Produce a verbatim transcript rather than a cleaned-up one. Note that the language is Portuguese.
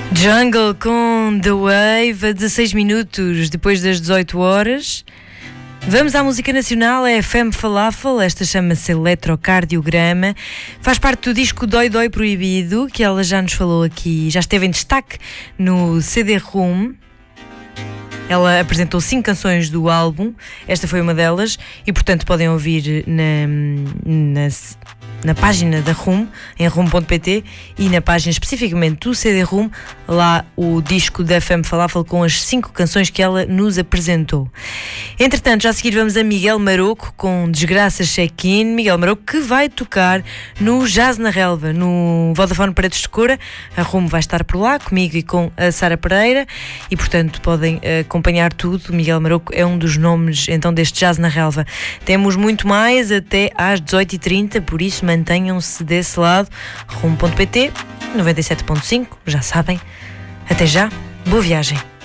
Jungle com The Wave, a dezasseis minutos depois das dezoito horas. Vamos à música nacional, é F M Falafel, esta chama-se Eletrocardiograma, faz parte do disco Dói Dói Proibido, que ela já nos falou aqui, já esteve em destaque no C D ROM. Ela apresentou cinco canções do álbum, esta foi uma delas, e portanto podem ouvir na, na, na página da ROM, em rom ponto pt, e na página especificamente do C D ROM, lá o disco da F M Falafel com as cinco canções que ela nos apresentou. Entretanto, já a seguir vamos a Miguel Maroco com Desgraça Check-in. Miguel Maroco que vai tocar no Jazz na Relva, no Vodafone Paredes de Cora. A ROM vai estar por lá, comigo e com a Sara Pereira, e portanto podem uh, acompanhar tudo. Miguel Maroco é um dos nomes então deste Jazz na Relva. Temos muito mais até às dezoito e trinta, por isso mantenham-se desse lado. rom ponto pt, noventa e sete ponto cinco, já sabem. Até já, boa viagem.